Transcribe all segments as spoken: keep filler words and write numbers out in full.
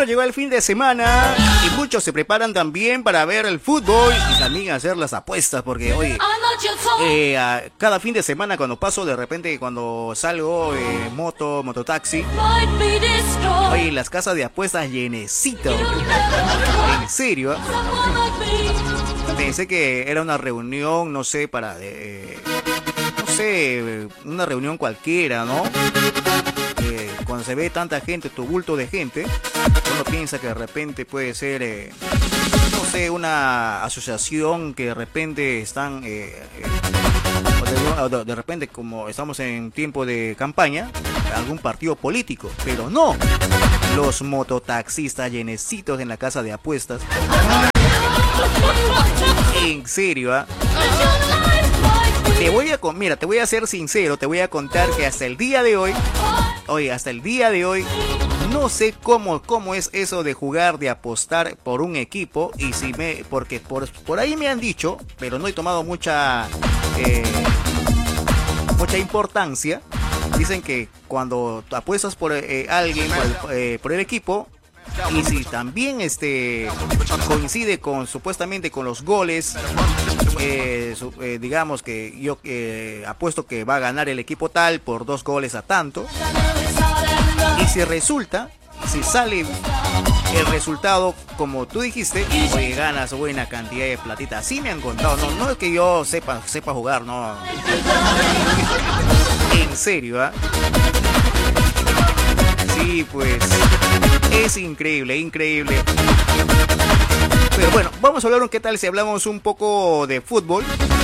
llegó el fin de semana y muchos se preparan también para ver el fútbol y también hacer las apuestas, porque oye, eh, a, cada fin de semana cuando paso de repente, cuando salgo eh, moto, mototaxi, oye, las casas de apuestas llenecitas. En serio, ¿eh? Pensé que era una reunión, no sé, para, eh, no sé, una reunión cualquiera, ¿no? Eh, cuando se ve tanta gente, tumulto de gente, uno piensa que de repente puede ser, eh, no sé, una asociación que de repente están, eh, eh, de, de repente como estamos en tiempo de campaña, algún partido político, pero no, los mototaxistas llenecitos en la casa de apuestas. En serio, ¿eh? Te voy a, mira, te voy a ser sincero, te voy a contar que hasta el día de hoy, oye, hasta el día de hoy, no sé cómo, cómo es eso de jugar, de apostar por un equipo, y si me, porque por, por ahí me han dicho, pero no he tomado mucha, eh, mucha importancia. Dicen que cuando apuestas por eh, alguien, por el, eh, por el equipo, y si también este coincide con supuestamente con los goles, eh, su, eh, digamos que yo eh, apuesto que va a ganar el equipo tal por dos goles a tanto, y si resulta, si sale el resultado como tú dijiste, oye, ganas buena cantidad de platita. Así me han contado, no, no es que yo sepa, sepa jugar, no. En serio, ¿ah? ¿eh? Sí, pues es increíble, increíble. Pero bueno, vamos a hablar un qué tal si hablamos un poco de fútbol.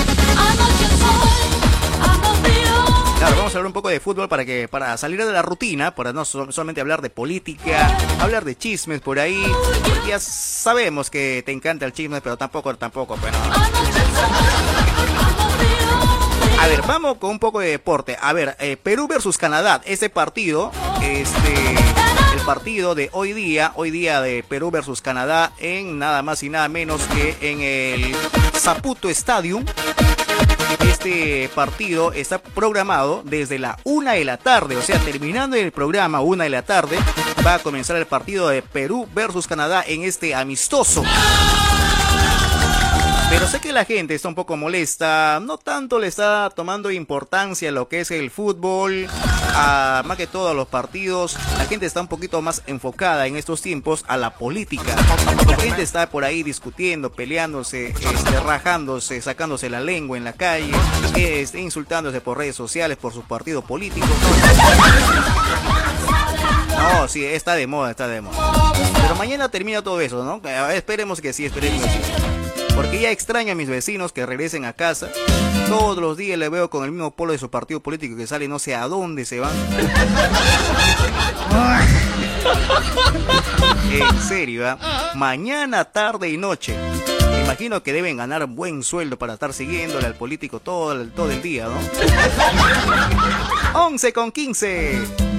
Claro, vamos a hablar un poco de fútbol para que para salir de la rutina, para no solamente hablar de política, hablar de chismes por ahí, porque ya sabemos que te encanta el chisme, pero tampoco, tampoco, bueno. A ver, vamos con un poco de deporte. A ver, eh, Perú versus Canadá, este partido, este, el partido de hoy día, hoy día de Perú versus Canadá en nada más y nada menos que en el Saputo Stadium. Este partido está programado desde la una de la tarde, o sea, terminando el programa una de la tarde, va a comenzar el partido de Perú versus Canadá en este amistoso. Pero sé que la gente está un poco molesta, no tanto le está tomando importancia a lo que es el fútbol, a, más que todo a los partidos. La gente está un poquito más enfocada en estos tiempos a la política. La gente está por ahí discutiendo, peleándose, este, rajándose, sacándose la lengua en la calle, este, insultándose por redes sociales, por su partido político. No, sí, está de moda, está de moda. Pero mañana termina todo eso, ¿no? Esperemos que sí, esperemos que sí. Porque ya extraño a mis vecinos que regresen a casa. Todos los días le veo con el mismo polo de su partido político que sale no sé a dónde se van. En serio, ¿eh? Mañana, tarde y noche. Me imagino que deben ganar buen sueldo para estar siguiéndole al político todo el, todo el día, ¿no? once con quince.